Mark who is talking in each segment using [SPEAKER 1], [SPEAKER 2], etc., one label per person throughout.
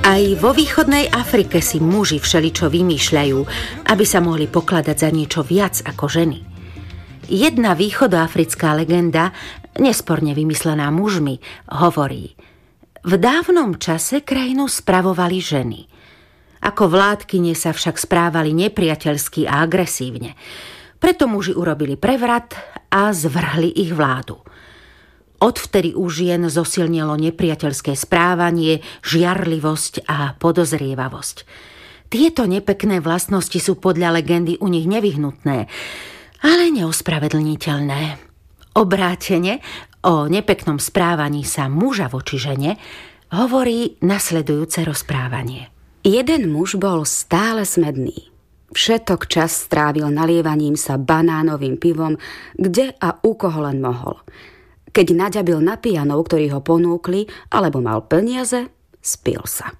[SPEAKER 1] Aj vo východnej Afrike si muži všeličo vymýšľajú, aby sa mohli pokladať za niečo viac ako ženy. Jedna východoafrická legenda, nesporne vymyslená mužmi, hovorí: v dávnom čase krajinu spravovali ženy. Ako vládkyne sa však správali nepriateľsky a agresívne. Preto muži urobili prevrat a zvrhli ich vládu. Odvtedy u žien zosilnilo nepriateľské správanie, žiarlivosť a podozrievavosť. Tieto nepekné vlastnosti sú podľa legendy u nich nevyhnutné, ale neospravedlniteľné. Obrátene o nepeknom správaní sa muža voči žene hovorí nasledujúce rozprávanie.
[SPEAKER 2] Jeden muž bol stále smedný. Všetok čas strávil nalievaním sa banánovým pivom, kde a u koho len mohol. Keď naďabil na pijanov, ktorí ho ponúkli, alebo mal peniaze, spil sa.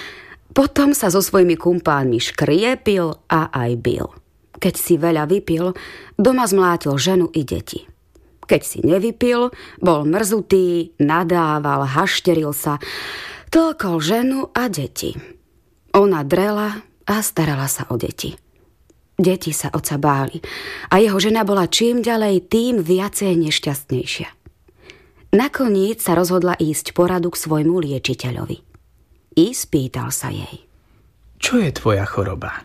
[SPEAKER 2] Potom sa so svojimi kumpánmi škriepil a aj bil. Keď si veľa vypil, doma zmlátil ženu i deti. Keď si nevypil, bol mrzutý, nadával, hašteril sa, tlkol ženu a deti. Ona drela a starala sa o deti. Deti sa otca báli a jeho žena bola čím ďalej, tým viacej nešťastnejšia. Nakoniec sa rozhodla ísť poradu k svojmu liečiteľovi. I spýtal sa jej:
[SPEAKER 3] Čo je tvoja choroba?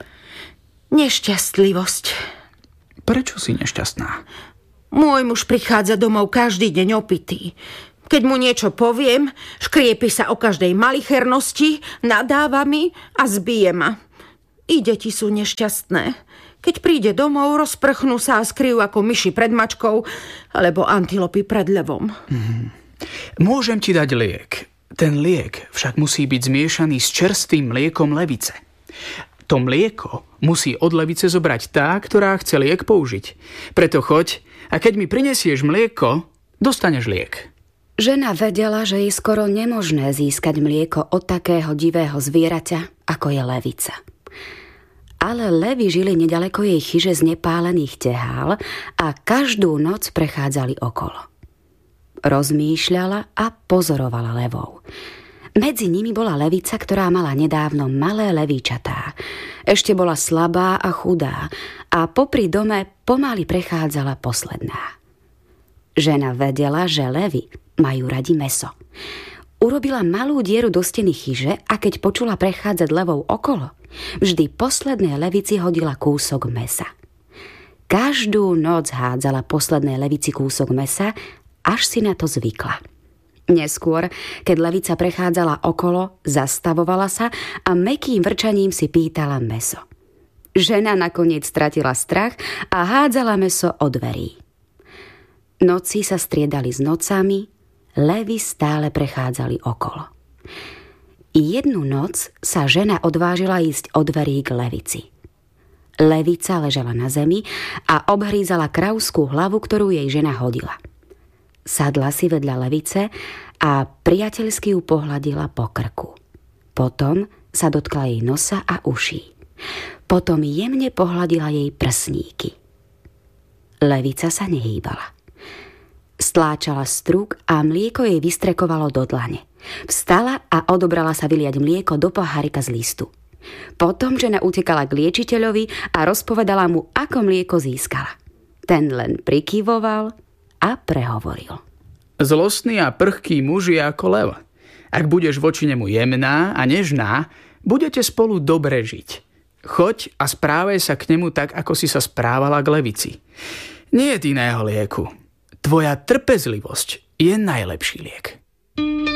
[SPEAKER 1] Nešťastlivosť.
[SPEAKER 3] Prečo si nešťastná?
[SPEAKER 1] Môj muž prichádza domov každý deň opitý. Keď mu niečo poviem, škriepi sa o každej malichernosti, nadáva mi a zbije ma. I deti sú nešťastné. Keď príde domov, rozprchnú sa a skryjú ako myši pred mačkou alebo antilopy pred levom.
[SPEAKER 3] Môžem ti dať liek. Ten liek však musí byť zmiešaný s čerstvým mliekom levice. To mlieko musí od levice zobrať tá, ktorá chce liek použiť. Preto choď a keď mi prinesieš mlieko, dostaneš liek.
[SPEAKER 2] Žena vedela, že je skoro nemožné získať mlieko od takého divého zvieraťa, ako je levica. Ale levy žili nedaleko jej chyže z nepálených tehál a každú noc prechádzali okolo. Rozmýšľala a pozorovala levov. Medzi nimi bola levica, ktorá mala nedávno malé levíčatá. Ešte bola slabá a chudá a popri dome pomaly prechádzala posledná. Žena vedela, že levy majú radi mäso. Urobila malú dieru do steny chyže a keď počula prechádzať levou okolo, vždy poslednej levici hodila kúsok mäsa. Každú noc hádzala poslednej levici kúsok mäsa, až si na to zvykla. Neskôr, keď levica prechádzala okolo, zastavovala sa a mäkkým vrčaním si pýtala mäso. Žena nakoniec stratila strach a hádzala mäso od dverí. Noci sa striedali s nocami, levy stále prechádzali okolo. Jednu noc sa žena odvážila ísť od dverí k levici. Levica ležala na zemi a obhrízala kravskú hlavu, ktorú jej žena hodila. Sadla si vedľa levice a priateľsky ju pohľadila po krku. Potom sa dotkla jej nosa a uší. Potom jemne pohľadila jej prsníky. Levica sa nehýbala. Stláčala struk a mlieko jej vystrekovalo do dlane. Vstala a odobrala sa vyliať mlieko do pohárika z listu. Potom žena utekala k liečiteľovi a rozpovedala mu, ako mlieko získala. Ten len prikyvoval a prehovoril:
[SPEAKER 3] Zlostný a prchký muž je ako lev. Ak budeš voči nemu jemná a nežná, budete spolu dobre žiť. Choď a správaj sa k nemu tak, ako si sa správala k levici. Nie je iného lieku. Tvoja trpezlivosť je najlepší liek.